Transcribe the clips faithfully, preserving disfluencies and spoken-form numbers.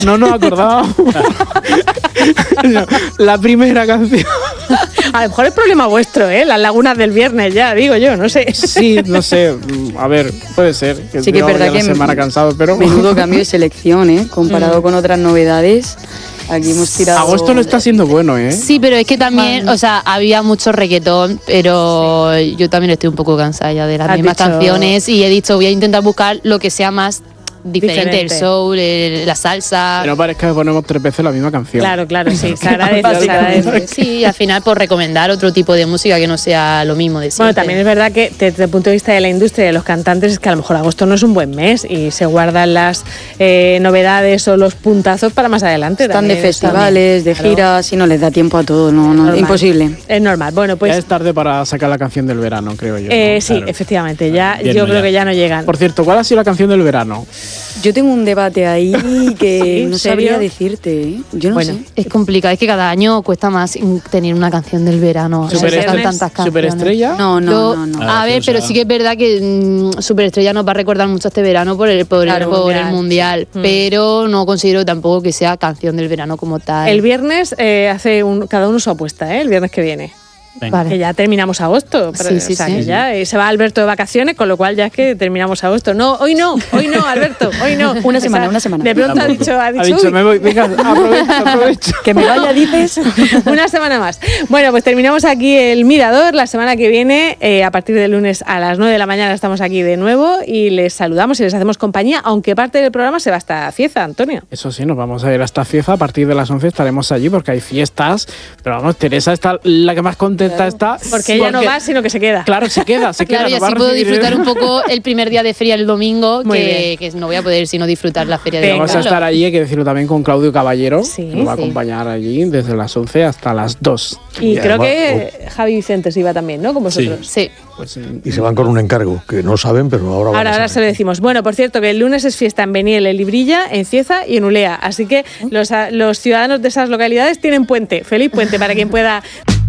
No nos acordábamos. No, la primera canción. A lo mejor es problema vuestro, ¿eh? Las lagunas del viernes ya, digo yo, no sé. Sí, no sé. A ver, puede ser. Que sí que es verdad que la semana cansado, pero... menudo cambio de selección, ¿eh? Comparado mm. con otras novedades. Aquí hemos tirado... Agosto no está siendo bueno, ¿eh? Sí, pero es que también, o sea, había mucho reggaetón, pero sí. yo también estoy un poco cansada ya de las mismas dicho... canciones y he dicho, voy a intentar buscar lo que sea más diferente, diferente. el soul, el, la salsa. Que no parezca que ponemos tres veces la misma canción. Claro, claro, sí, se agradece, se agradece. Sí, al final por recomendar otro tipo de música que no sea lo mismo de siempre. Bueno, también es verdad que desde el punto de vista de la industria y de los cantantes es que a lo mejor agosto no es un buen mes y se guardan las eh, novedades o los puntazos para más adelante. Están también, de festivales, también. de giras claro. y no les da tiempo a todo, no, no, imposible. Es normal. Bueno, pues ya es tarde para sacar la canción del verano, creo yo. Eh, ¿no? Sí, claro. efectivamente, ya Bien, yo no, creo ya. que ya no llegan. Por cierto, ¿cuál ha sido la canción del verano? Yo tengo un debate ahí que ¿Sí? no sabría decirte, ¿eh? Yo no bueno, sé. Es complicado, es que cada año cuesta más tener una canción del verano. ¿Superestrella? Tantas canciones. ¿Superestrella? No, no, Yo, no, no. A, a ver, pero sí que es verdad que mmm, Superestrella nos va a recordar mucho este verano por el, por claro, el, por mundial. el mundial, mm. pero no considero tampoco que sea canción del verano como tal. El viernes eh, hace un, cada uno su apuesta, ¿eh? El viernes que viene. Vale. Que ya terminamos agosto. Pero, sí, sí, o sea, sí. que ya eh, se va Alberto de vacaciones, con lo cual ya es que terminamos agosto. No, hoy no, hoy no, Alberto, hoy no. Una semana, o sea, una semana. De pronto ha dicho, ha dicho, ha dicho me voy, venga, aprovecho, aprovecho. Que me vaya, dices. Una semana más. Bueno, pues terminamos aquí el Mirador. La semana que viene, eh, a partir del lunes a las nueve de la mañana, estamos aquí de nuevo y les saludamos y les hacemos compañía, aunque parte del programa se va hasta Cieza, Antonio. Eso sí, nos vamos a ir hasta Cieza. A partir de las once estaremos allí porque hay fiestas. Pero vamos, Teresa está la que más contenta claro. está. Porque ella porque, no va, sino que se queda. Claro, se queda, se claro, queda. Claro, y así puedo disfrutar un poco el primer día de feria el domingo, que, que no voy a poder sino disfrutar la feria de Venga. Vamos a estar allí, hay que decirlo también con Claudio Caballero, sí, que nos va a sí. acompañar allí desde las once hasta las dos. Y, y creo además, que oh. Javi Vicente se iba también, ¿no? Con vosotros. Sí. sí. Pues, y se van con un encargo, que no saben, pero ahora van Ahora, a ahora se lo decimos. Bueno, por cierto, que el lunes es fiesta en Beniel, en Librilla, en Cieza y en Ulea. Así que los, los ciudadanos de esas localidades tienen puente. Feliz puente para quien pueda...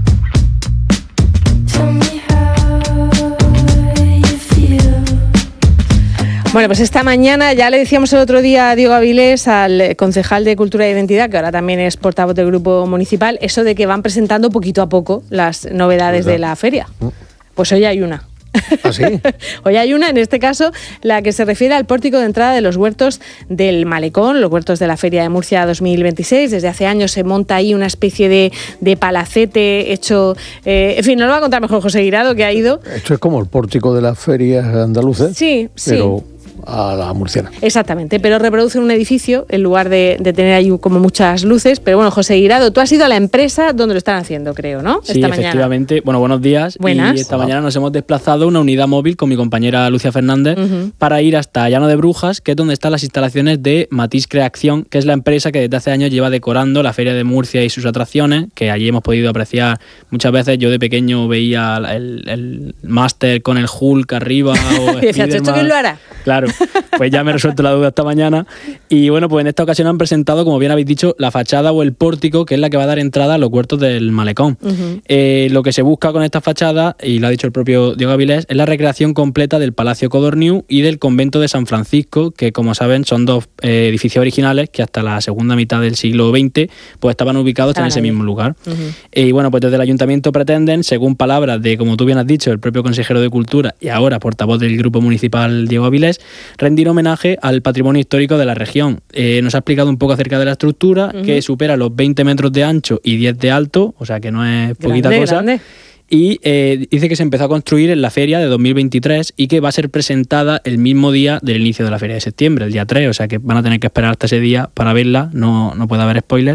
Bueno, pues esta mañana ya le decíamos el otro día a Diego Avilés, al concejal de Cultura e Identidad, que ahora también es portavoz del grupo municipal, eso de que van presentando poquito a poco las novedades ¿verdad? de la feria. Pues hoy hay una. ¿Ah, sí? Hoy hay una, en este caso, la que se refiere al pórtico de entrada de los huertos del Malecón, los huertos de la Feria de Murcia dos mil veintiséis. Desde hace años se monta ahí una especie de, de palacete hecho... Eh, en fin, nos lo va a contar mejor José Guirado, que ha ido. Esto es como el pórtico de las ferias andaluces. Sí, sí. Pero a la murciana. Exactamente, pero reproduce un edificio en lugar de, de tener ahí como muchas luces. Pero bueno, José Guirado, tú has ido a la empresa donde lo están haciendo, creo, ¿no? Sí, esta efectivamente. Mañana. Bueno, buenos días. Buenas. Y esta Hola. mañana nos hemos desplazado una unidad móvil con mi compañera Lucia Fernández uh-huh. para ir hasta Llano de Brujas, que es donde están las instalaciones de Matiz Creación, que es la empresa que desde hace años lleva decorando la Feria de Murcia y sus atracciones, que allí hemos podido apreciar muchas veces. Yo de pequeño veía el, el máster con el Hulk arriba. O y decías, ¿esto quién lo hará? Claro, pues ya me he resuelto la duda esta mañana. Y bueno, pues en esta ocasión han presentado, como bien habéis dicho, la fachada o el pórtico, que es la que va a dar entrada a los huertos del Malecón. Uh-huh. Eh, lo que se busca con esta fachada, y lo ha dicho el propio Diego Avilés, es la recreación completa del Palacio Codorniu y del convento de San Francisco, que como saben son dos eh, edificios originales que hasta la segunda mitad del siglo veinte pues estaban ubicados en ese mismo lugar. Uh-huh. eh, y bueno, pues desde el ayuntamiento pretenden, según palabras de, como tú bien has dicho, el propio consejero de Cultura y ahora portavoz del grupo municipal Diego Avilés, rendir homenaje al patrimonio histórico de la región. Eh, nos ha explicado un poco acerca de la estructura, uh-huh. que supera los veinte metros de ancho y diez de alto, o sea que no es poquita grande, cosa. Grande. Y eh, dice que se empezó a construir en la feria de dos mil veintitrés y que va a ser presentada el mismo día del inicio de la feria de septiembre, el día tres, o sea que van a tener que esperar hasta ese día para verla, no, no puede haber spoiler.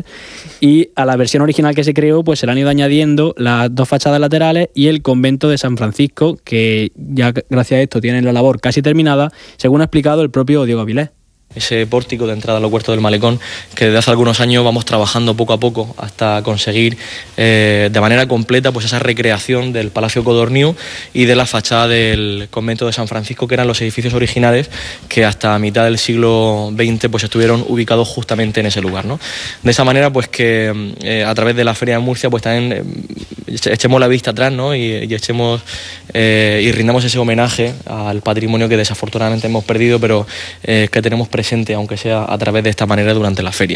Y a la versión original que se creó, pues se le han ido añadiendo las dos fachadas laterales y el convento de San Francisco, que ya gracias a esto tienen la labor casi terminada, según ha explicado el propio Diego Avilés. Ese pórtico de entrada a los huertos del Malecón, que desde hace algunos años vamos trabajando poco a poco hasta conseguir eh, de manera completa pues esa recreación del Palacio Codorniu y de la fachada del convento de San Francisco, que eran los edificios originales que hasta mitad del siglo veinte pues estuvieron ubicados justamente en ese lugar, ¿no? De esa manera pues que eh, a través de la Feria de Murcia pues también eh, echemos la vista atrás, ¿no? y, y echemos eh, y rindamos ese homenaje al patrimonio que desafortunadamente hemos perdido, pero eh, que tenemos presente, aunque sea a través de esta manera durante la feria.